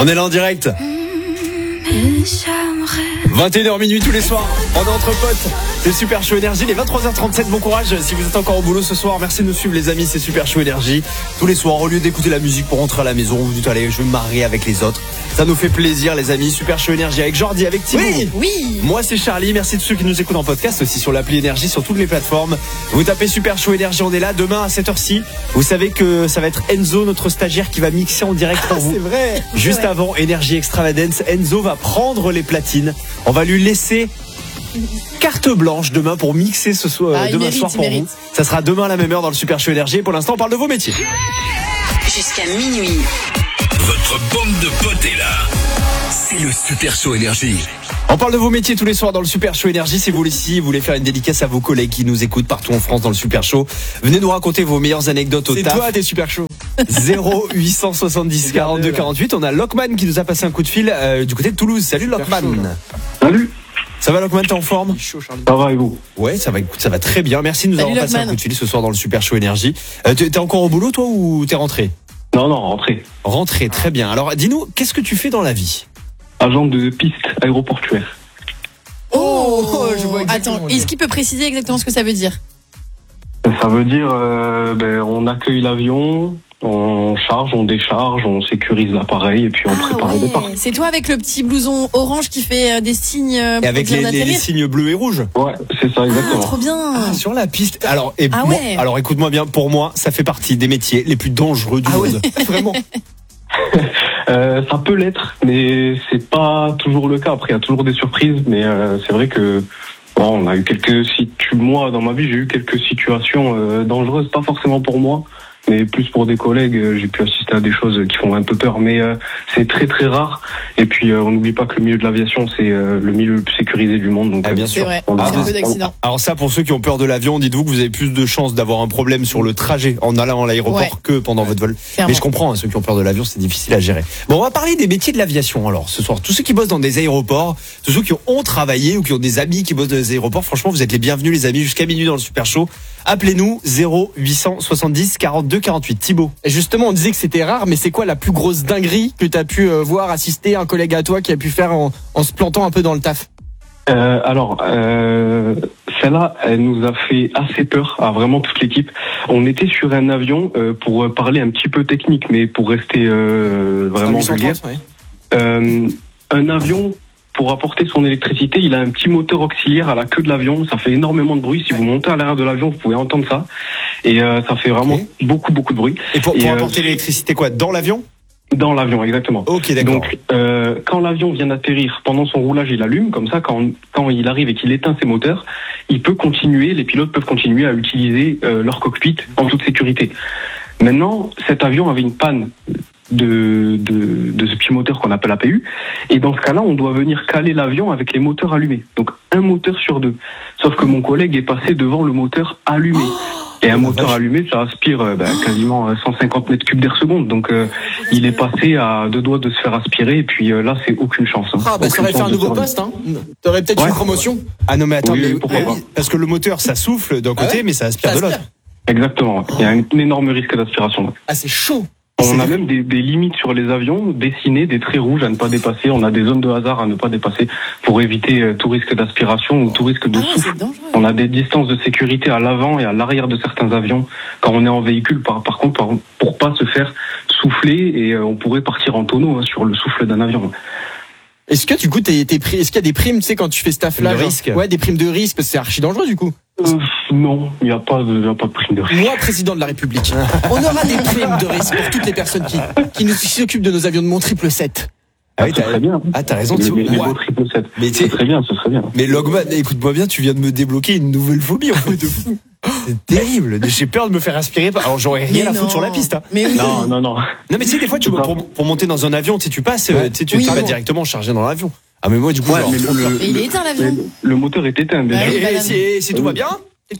On est là en direct. 21h minuit tous les soirs, on est entre potes. C'est Super Show Énergie, les 23h37, bon courage si vous êtes encore au boulot ce soir. Merci de nous suivre les amis, c'est Super Show Énergie. Tous les soirs, au lieu d'écouter la musique pour rentrer à la maison, vous dites allez, je vais me marier avec les autres. Ça nous fait plaisir les amis, Super Show Énergie avec Jordi, avec Thibaut. Oui. Moi c'est Charlie, merci de ceux qui nous écoutent en podcast aussi sur l'appli Énergie, sur toutes les plateformes. Vous tapez Super Show Énergie, on est là demain à 7h ci. Vous savez que ça va être Enzo, notre stagiaire, qui va mixer en direct pour vous. C'est vrai. Juste avant Énergie Extravagance, Enzo va prendre les platines. On va lui laisser carte blanche demain pour mixer ce soir, demain soir pour vous. Ça sera demain à la même heure dans le Super Show Énergie. Pour l'instant, on parle de vos métiers. Jusqu'à minuit. Votre bande de potes est là. C'est le Super Show Énergie. On parle de vos métiers tous les soirs dans le Super Show Énergie. Si vous voulez faire une dédicace à vos collègues qui nous écoutent partout en France dans le Super Show, venez nous raconter vos meilleures anecdotes au taf. C'est toi, t'es super chaud. 0870 42 48. On a Lockman qui nous a passé un coup de fil du côté de Toulouse. Salut Lockman. Salut. Ça va Lockman, t'es en forme? Ça va et vous? Ouais, ça va, écoute, ça va très bien. Merci de nous avoir passé un coup de fil ce soir dans le Super Show Énergie. T'es encore au boulot toi ou t'es rentré? Non, rentré. Rentré, très bien. Alors dis-nous, qu'est-ce que tu fais dans la vie? Agent de piste aéroportuaire. Oh, je vois. Attends, est-ce qu'il peut préciser exactement ce que ça veut dire? Ça veut dire on accueille l'avion, on charge, on décharge, on sécurise l'appareil et puis on prépare le départ. C'est toi avec le petit blouson orange qui fait des signes et avec les signes bleus et rouges. Ouais, c'est ça exactement. Trop bien. Sur la piste. Alors, ouais. Alors écoute-moi bien, pour moi, ça fait partie des métiers les plus dangereux du monde. Ouais. Vraiment. Ça peut l'être, mais c'est pas toujours le cas. Après, il y a toujours des surprises, mais c'est vrai que on a eu moi dans ma vie, j'ai eu quelques situations dangereuses, pas forcément pour moi, mais plus pour des collègues. J'ai pu assister à des choses qui font un peu peur, mais c'est très très rare. Et puis on n'oublie pas que le milieu de l'aviation, c'est le milieu le plus sécurisé du monde. Donc bien sûr. C'est vrai. C'est un peu d'accident. Alors ça, pour ceux qui ont peur de l'avion, dites-vous que vous avez plus de chances d'avoir un problème sur le trajet en allant à l'aéroport que pendant votre vol. Clairement. Mais je comprends, ceux qui ont peur de l'avion, c'est difficile à gérer. Bon, on va parler des métiers de l'aviation. Alors ce soir, tous ceux qui bossent dans des aéroports, tous ceux qui ont travaillé ou qui ont des amis qui bossent dans des aéroports, franchement, vous êtes les bienvenus les amis jusqu'à minuit dans le Super Show. Appelez-nous 0870 42 48. Thibaut. Et justement, on disait que c'était rare, mais c'est quoi la plus grosse dinguerie que tu as pu voir, assister, un collègue à toi qui a pu faire en se plantant un peu dans le taf? Celle-là, elle nous a fait assez peur à vraiment toute l'équipe. On était sur un avion pour parler un petit peu technique, mais pour rester vraiment vulgaire. Un avion, pour apporter son électricité, il a un petit moteur auxiliaire à la queue de l'avion. Ça fait énormément de bruit. Si vous montez à l'arrière de l'avion, vous pouvez entendre ça. Et ça fait vraiment beaucoup de bruit. Et pour apporter l'électricité quoi? Dans l'avion? Dans l'avion, exactement. Ok, d'accord. Donc, quand l'avion vient d'atterrir, pendant son roulage, il allume. Comme ça, quand il arrive et qu'il éteint ses moteurs, les pilotes peuvent continuer à utiliser leur cockpit en toute sécurité. Maintenant, cet avion avait une panne de ce petit moteur qu'on appelle APU. Et dans ce cas-là, on doit venir caler l'avion avec les moteurs allumés. Donc, un moteur sur deux. Sauf que mon collègue est passé devant le moteur allumé. Et un moteur allumé, ça aspire quasiment 150 mètres cubes d'air seconde. Donc, il est passé à 2 doigts de se faire aspirer. Et puis là, c'est aucune chance. Ça aurait fait un nouveau poste, hein. T'aurais peut-être une promotion. Ah non, mais attends, pourquoi pas. parce que le moteur, ça souffle d'un côté, mais ça aspire de l'autre. Exactement. Il y a un énorme risque d'aspiration. Ah, c'est chaud. On a même des limites sur les avions, dessinées, des traits rouges à ne pas dépasser. On a des zones de hasard à ne pas dépasser pour éviter tout risque d'aspiration ou tout risque de souffle. On a des distances de sécurité à l'avant et à l'arrière de certains avions quand on est en véhicule. Par contre, pour pas se faire souffler et on pourrait partir en tonneau sur le souffle d'un avion. Est-ce que du coup est-ce qu'il y a des primes, tu sais, quand tu fais ce taf-là, de risque? Ouais, des primes de risque, parce que c'est archi dangereux du coup. Non, il n'y a pas de prime de risque. Moi, président de la République, on aura des primes de risque pour toutes les personnes qui s'occupent de nos avions de mon 777. Ah oui, très bien. Ah, t'as raison. Les beaux 777. Mais c'est très bien, ce serait bien. Mais Logman, écoute-moi bien, tu viens de me débloquer une nouvelle phobie en fait de fou. C'est terrible. J'ai peur de me faire aspirer. Alors j'aurais rien à foutre sur la piste. Hein. Mais oui. Non. Non, mais tu sais, des fois, pour monter dans un avion, tu passes, tu vas directement charger dans l'avion. Ah mais moi du coup, mais il est éteint l'avion. Le moteur est éteint. Si tout va bien,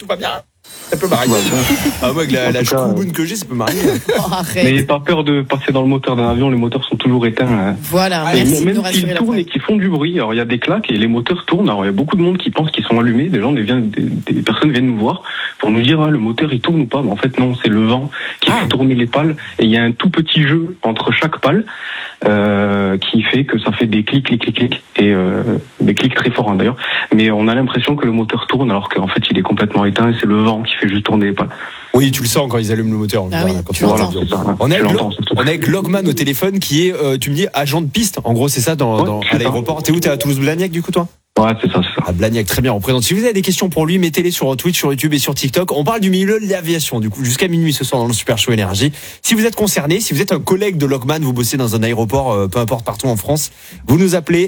ça peut m'arriver. Moi avec la chouboune que j'ai, ça peut m'arriver. Mais pas peur de passer dans le moteur d'un avion. Les moteurs sont toujours éteints. Voilà. Merci même de nous rassurer. s'ils tournent et qu'ils font du bruit, alors il y a des claques et les moteurs tournent. Alors il y a beaucoup de monde qui pense qu'ils sont allumés. Des personnes viennent nous voir pour nous dire le moteur il tourne ou pas. Mais en fait non, c'est le vent qui fait tourner les pales et il y a un tout petit jeu entre chaque pale qui fait que ça fait des clics et des clics très forts d'ailleurs. Mais on a l'impression que le moteur tourne alors qu'en fait il est complètement éteint et c'est le vent qui fait juste tourner les pales. Oui, tu le sens quand ils allument le moteur. Ah oui, quand tu l'entends. On est avec Logman au téléphone qui est, tu me dis, agent de piste. En gros, c'est ça à l'aéroport. T'es où? T'es à Toulouse-Blagnac du coup, toi? Ouais, c'est ça. À Blagnac, très bien, on présente. Si vous avez des questions pour lui, mettez-les sur Twitch, sur YouTube et sur TikTok. On parle du milieu de l'aviation, du coup, jusqu'à minuit ce soir dans le Super Show Énergie. Si vous êtes concerné, si vous êtes un collègue de Logman, vous bossez dans un aéroport, peu importe partout en France, vous nous appelez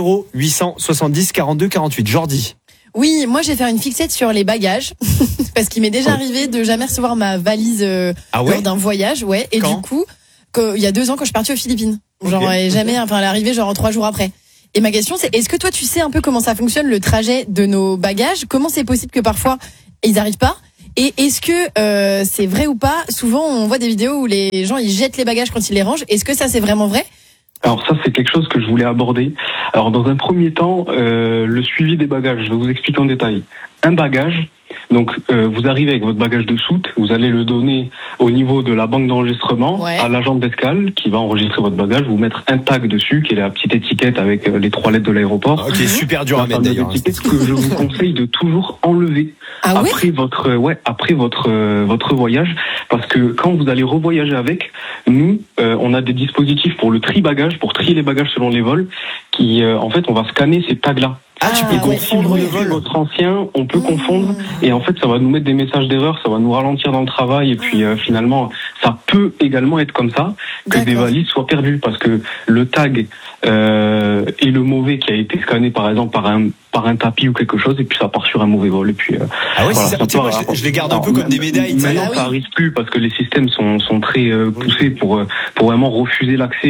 0870 42 48. Jordi. Oui, moi je vais faire une fixette sur les bagages parce qu'il m'est déjà arrivé de jamais recevoir ma valise lors d'un voyage, et du coup, il y a 2 ans quand je suis partie aux Philippines, et jamais, elle est arrivée 3 jours après. Et ma question c'est, est-ce que toi tu sais un peu comment ça fonctionne le trajet de nos bagages? Comment c'est possible que parfois ils n'arrivent pas? Et est-ce que c'est vrai ou pas? Souvent on voit des vidéos où les gens ils jettent les bagages quand ils les rangent. Est-ce que ça c'est vraiment vrai? Alors ça, c'est quelque chose que je voulais aborder. Alors dans un premier temps, le suivi des bagages, je vais vous expliquer en détail. Un bagage, donc vous arrivez avec votre bagage de soute, vous allez le donner au niveau de la banque d'enregistrement à l'agent d'escale qui va enregistrer votre bagage, vous mettre un tag dessus, qui est la petite étiquette avec les 3 lettres de l'aéroport. Ok, super dur à mettre d'ailleurs. Étiquette que je vous conseille de toujours enlever après votre voyage, parce que quand vous allez revoyager avec, nous on a des dispositifs pour le tri-bagage, pour trier les bagages selon les vols, qui en fait on va scanner ces tags-là. Tu peux confondre le vol. Votre ancien, on peut confondre, et en fait ça va nous mettre des messages d'erreur, ça va nous ralentir dans le travail, et puis finalement ça peut également être comme ça que des valises soient perdues, parce que le tag est le mauvais qui a été scanné par exemple par un tapis ou quelque chose, et puis ça part sur un mauvais vol, et puis c'est ça. Moi, je les garde un peu comme des médailles. Maintenant ça arrive plus parce que les systèmes sont très poussés pour vraiment refuser l'accès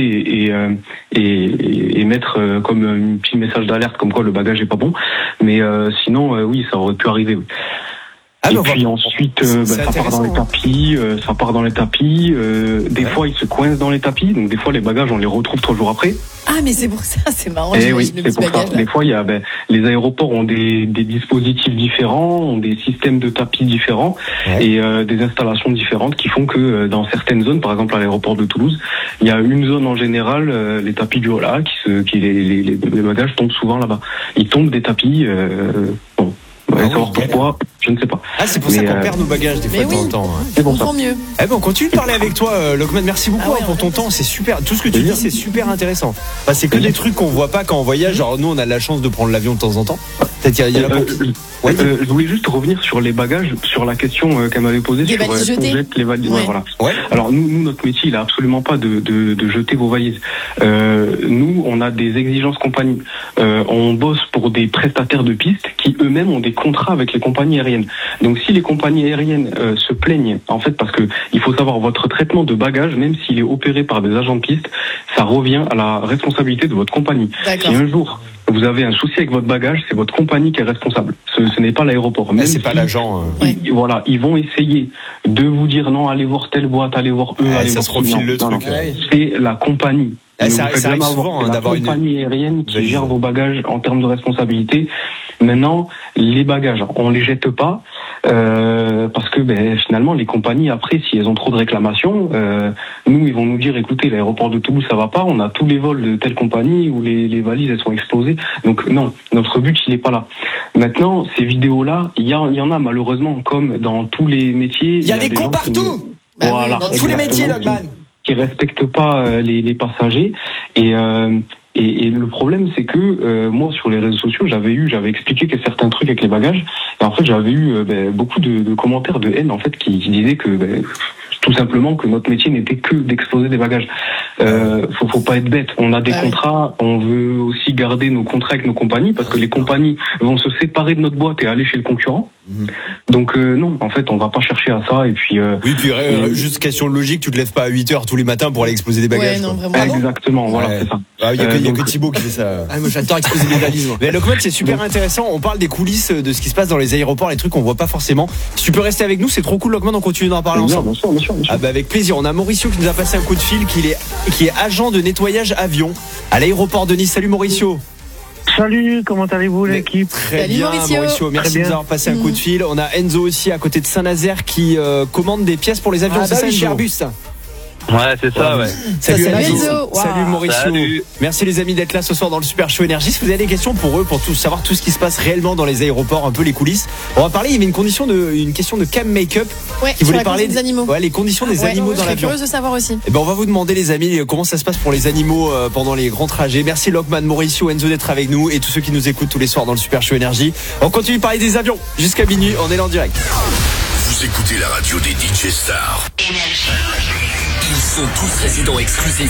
et mettre comme un petit message d'alerte comme quoi le bagage est pas bon, mais sinon oui, ça aurait pu arriver. Et puis ensuite, ça part dans les tapis. Des fois, ils se coincent dans les tapis. Donc des fois, les bagages, on les retrouve 3 jours après. Ah, mais c'est pour ça, c'est marrant. Et oui, c'est pour ça. Des fois, il y a les aéroports ont des dispositifs différents, ont des systèmes de tapis différents et des installations différentes qui font que dans certaines zones, par exemple à l'aéroport de Toulouse, il y a une zone en général, les tapis du Hola, les bagages tombent souvent là-bas. Ils tombent des tapis. Savoir pourquoi, je ne sais pas. C'est pour ça qu'on perd nos bagages des fois de temps en temps. Je comprends mieux. On continue de parler avec toi, Logman. Merci beaucoup pour ton temps. C'est super. Tout ce que tu dis, c'est super intéressant. C'est que des trucs qu'on voit pas quand on voyage. Genre, nous, on a la chance de prendre l'avion de temps en temps. Peut-être il y a je voulais juste revenir sur les bagages, sur la question qu'elle m'avait posée sur valises jetées. Les valises. Voilà. Alors nous, notre métier, il a absolument pas de jeter vos valises. Nous, on a des exigences compagnie. On bosse pour des prestataires de pistes qui eux-mêmes ont des contrats avec les compagnies aériennes. Donc si les compagnies aériennes se plaignent, en fait, parce que il faut savoir, votre traitement de bagages, même s'il est opéré par des agents de piste, ça revient à la responsabilité de votre compagnie. Si un jour vous avez un souci avec votre bagage, c'est votre compagnie qui est responsable. Ce n'est pas l'aéroport. C'est pas l'agent. Voilà, ils vont essayer de vous dire non, allez voir telle boîte, allez voir eux, allez ça voir se refile le truc. C'est la compagnie. Ça arrive souvent d'avoir une compagnie aérienne qui gère vos bagages en termes de responsabilité. Maintenant, les bagages, on les jette pas parce que finalement les compagnies après, si elles ont trop de réclamations, nous ils vont nous dire écoutez, l'aéroport de Toulouse ça va pas, on a tous les vols de telle compagnie où les valises elles sont explosées. Donc non, notre but il est pas là. Maintenant, ces vidéos là, il y en a malheureusement comme dans tous les métiers. Il y a des cons partout. Voilà, dans tous les métiers, Logman. Qui respectent pas les passagers et le problème c'est que moi sur les réseaux sociaux j'avais expliqué que certains trucs avec les bagages et en fait j'avais eu beaucoup de commentaires de haine en fait qui disaient que tout simplement que notre métier n'était que d'exposer des bagages. Faut pas être bête. On a des contrats, on veut aussi garder nos contrats avec nos compagnies parce que les compagnies vont se séparer de notre boîte et aller chez le concurrent. Donc non, en fait, on va pas chercher à ça et puis juste question de logique, tu te lèves pas à 8h tous les matins pour aller exposer des bagages. Non, vraiment. Exactement, voilà, c'est ça. Il y a que Thibaut qui fait ça. Moi j'adore exposer mes valises. Mais Logman, c'est super intéressant. On parle des coulisses de ce qui se passe dans les aéroports, les trucs qu'on voit pas forcément. Si tu peux rester avec nous, c'est trop cool, Logman, on continue d'en parler ensemble. Bien sûr. Avec plaisir. On a Mauricio qui nous a passé un coup de fil, qui est agent de nettoyage avion à l'aéroport de Nice. Salut Mauricio. Salut, comment allez-vous l'équipe? Très Salut, bien, Mauricio. Merci Très de bien. nous avoir passé un coup de fil. On a Enzo aussi à côté de Saint-Nazaire qui commande des pièces pour les avions. Ah C'est bah ça, oui, Enzo Airbus. Ouais, c'est ça, ouais. Salut Salut, Enzo. Enzo. Wow. Salut Mauricio. Salut. Merci les amis d'être là ce soir dans le Super Show Énergie. Si vous avez des questions pour eux, pour tout savoir tout ce qui se passe réellement dans les aéroports, un peu les coulisses, on va parler. Il y avait une question de cam make-up Ouais, qui sur voulait la parler condition des animaux. Ouais, les conditions des Ouais, animaux je dans serais l'avion. curieuse de savoir aussi. Eh ben on va vous demander les amis comment ça se passe pour les animaux pendant les grands trajets. Merci Lockman, Mauricio, Enzo d'être avec nous et tous ceux qui nous écoutent tous les soirs dans le Super Show Énergie. On continue de parler des avions jusqu'à minuit. On est là en direct. Vous écoutez la radio des DJ stars. Ils sont tous résidents exclusifs